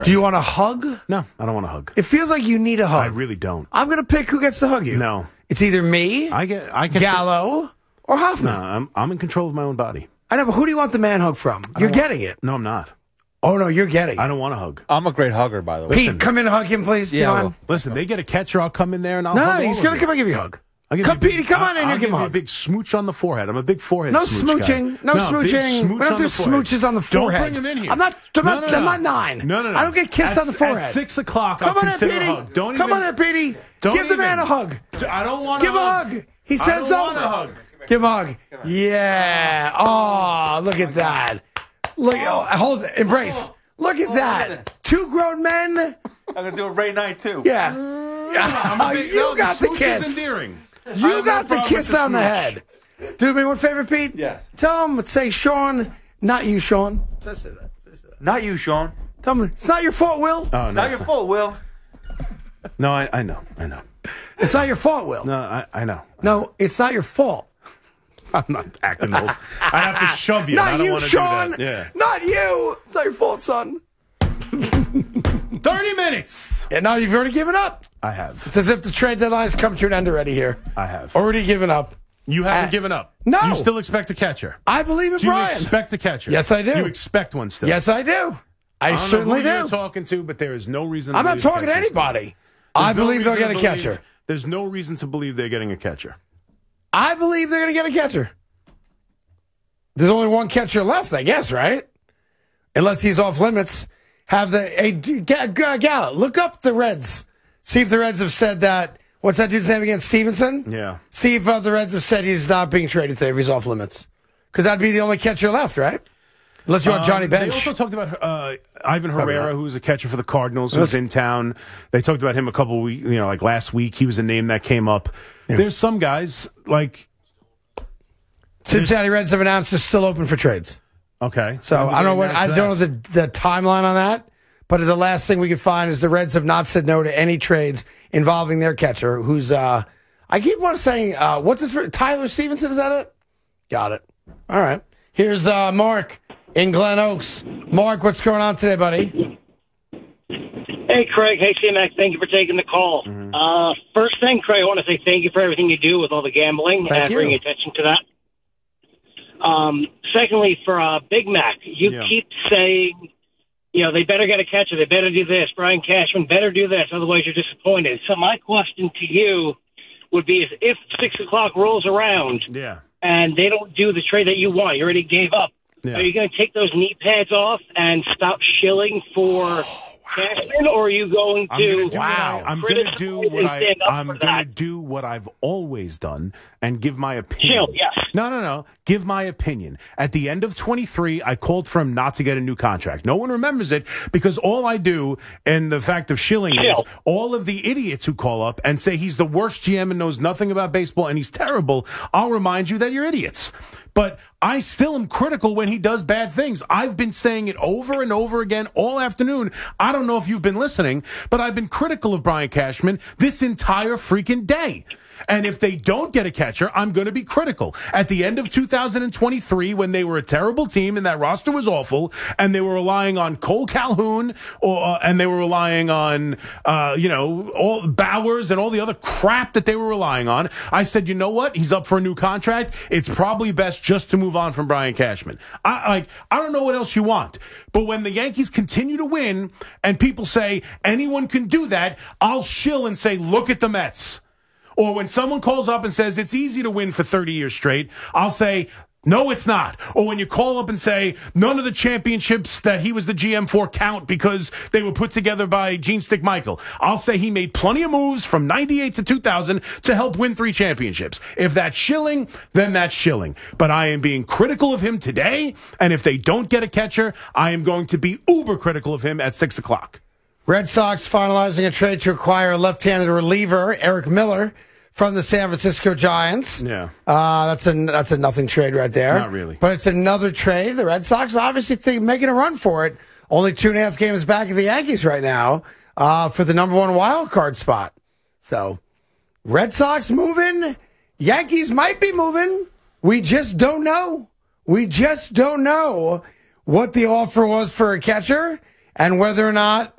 Do you want a hug? No, I don't want a hug. It feels like you need a hug. I really don't. I'm going to pick who gets to hug you. No. It's either me, I can Gallo, or Hoffman. No, I'm in control of my own body. I know, but who do you want the man hug from? You're getting it. No, I'm not. Oh, no, you're getting it. I don't want a hug. I'm a great hugger, by the way. Pete, come in and hug him, please. Yeah, come on. well, Listen, they get a catcher, I'll come in there and I'll No, hug he's all going of to you. come and give you a hug. I'll give Come, you a big- Petey, come on in I'll and give him a you a hug. big smooch on the forehead. I'm a big forehead No smooch smooching. guy. No big smooching. smooch We don't on do the forehead. smooches on the forehead. Don't bring him in here. I'm not No. 9. No. I don't get kissed on the forehead. At 6 o'clock, Come I'll on in, consider a Petey. hug. Don't Come even, on in, Petey. don't Give the man even- a hug. I don't want Give a hug. He I sends don't want over. a hug. Give him a hug. Yeah. Oh, look at that. Look. Oh, hold it. Embrace. Look at that. Two grown men. I'm going to do it right night, too. Yeah. You got the smooch kiss. is endearing. You got the kiss on the head. Do me one favor, Pete. Yes. Tell him, say Sean, not you, Sean. Just say that. Not you, Sean. Tell him, it's not your fault, Will. Oh, It's not your fault, Will. No, I know. It's not your fault, Will. No, I know. No, it's not your fault. I'm not acting old. I have to shove you. Not I don't you, want to Sean. do that. Yeah. Not you. It's not your fault, son. 30 minutes. Yeah, now you've already given up. I have. It's as if the trade deadline's come to an end already here. I have. Already given up. You haven't given up. No. You still expect a catcher. I believe in Do you Brian. expect a catcher? Yes, I do. You expect one still? Yes, I do. I I don't certainly know who do. you're talking to, but there is no reason. I'm not believe talking to catchers. anybody. There's I no believe they'll reason get a to believe- catcher. There's no reason to believe they're getting a catcher. I believe they're going to get a catcher. There's only one catcher left, I guess, right? Unless he's off limits. Gallo, look up the Reds. See if the Reds have said that. What's that dude's name again? Stevenson? Yeah. See if the Reds have said he's not being traded there if he's off limits. Because that'd be the only catcher left, right? Unless you want Johnny Bench. They also talked about Ivan Probably Herrera, not. who's a catcher for the Cardinals, who's in town. They talked about him a couple of weeks, like last week. He was a name that came up. Yeah. There's some guys like Cincinnati Reds have announced they're still open for trades. Okay. So I don't know the timeline on that, but the last thing we could find is the Reds have not said no to any trades involving their catcher, who's I keep on saying what's his Tyler Stevenson? Is that it? Got it. All right. Here's Mark in Glen Oaks. Mark, what's going on today, buddy? Hey, Craig. Hey, C-Mac. Thank you for taking the call. Mm-hmm. First thing, Craig, I want to say thank you for everything you do with all the gambling Thank and you. bringing attention to that. Secondly, for Big Mac, you keep saying, they better get a catcher. They better do this. Brian Cashman better do this. Otherwise, you're disappointed. So my question to you would be is if 6 o'clock rolls around and they don't do the trade that you want, you already gave up, are you going to take those knee pads off and stop shilling for Cashman, or are you going to? I'm going to do what I've always done and give my opinion. Chill, yes. No. Give my opinion. At the end of 23, I called for him not to get a new contract. No one remembers it because all I do, and the fact of shilling is all of the idiots who call up and say he's the worst GM and knows nothing about baseball and he's terrible. I'll remind you that you're idiots. But I still am critical when he does bad things. I've been saying it over and over again all afternoon. I don't know if you've been listening, but I've been critical of Brian Cashman this entire freaking day. And if they don't get a catcher, I'm going to be critical. At the end of 2023, when they were a terrible team and that roster was awful, and they were relying on Cole Calhoun, and they were relying on, all Bowers and all the other crap that they were relying on, I said, you know what? He's up for a new contract. It's probably best just to move on from Brian Cashman. I don't know what else you want. But when the Yankees continue to win and people say anyone can do that, I'll shill and say, look at the Mets. Or when someone calls up and says it's easy to win for 30 years straight, I'll say, no, it's not. Or when you call up and say none of the championships that he was the GM for count because they were put together by Gene Stickmichael, I'll say he made plenty of moves from 98 to 2000 to help win 3 championships. If that's shilling, then that's shilling. But I am being critical of him today, and if they don't get a catcher, I am going to be uber critical of him at 6 o'clock. Red Sox finalizing a trade to acquire a left-handed reliever, Eric Miller, from the San Francisco Giants. Yeah. That's a nothing trade right there. Not really. But it's another trade. The Red Sox obviously making a run for it. Only 2.5 games back of the Yankees right now for the number 1 wild card spot. So, Red Sox moving. Yankees might be moving. We just don't know. We just don't know what the offer was for a catcher. and whether or not